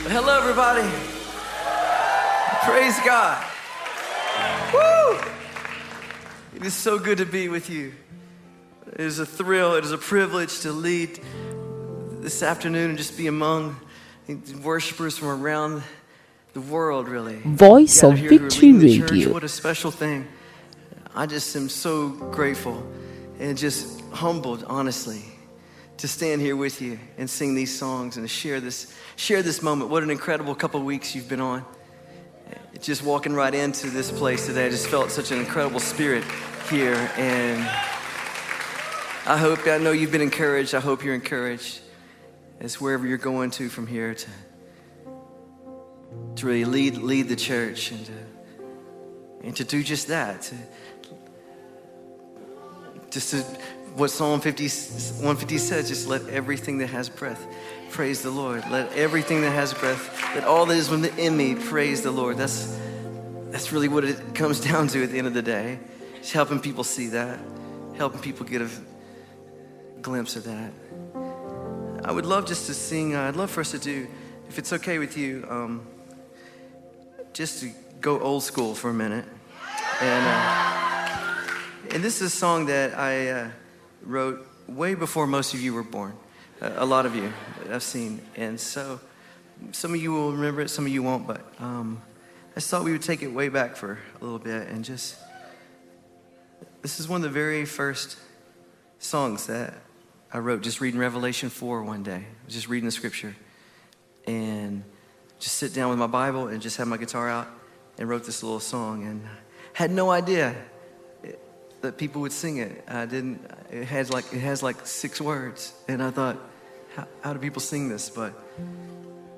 Hello, everybody. Praise God. Woo! It is so good to be with you. It is a thrill, it is a privilege to lead this afternoon and just be among worshipers from around the world, really. Voice of Gathered here who are Victory leading the church. Radio. What a special thing. I just am so grateful and just humbled, honestly, to stand here with you and sing these songs and to share this moment. What an incredible couple of weeks you've been on. Just walking right into this place today, I just felt such an incredible spirit here, and I know you've been encouraged. I hope you're encouraged as wherever you're going to from here to really lead the church and to do just that. What Psalm 150 says, just let everything that has breath praise the Lord. Let everything that has breath, let all that is within me praise the Lord. That's really what it comes down to at the end of the day. Just helping people see that, helping people get a glimpse of that. I would love just to sing, I'd love for us to do, if it's okay with you, just to go old school for a minute. And this is a song that I wrote way before most of you were born. A lot of you I've seen. And so some of you will remember it, some of you won't, but I just thought we would take it way back for a little bit and this is one of the very first songs that I wrote, just reading Revelation 4 one day. I was just reading the scripture and just sit down with my Bible and just have my guitar out and wrote this little song, and had no idea that people would sing it. It has like 6 words, and I thought, how do people sing this? But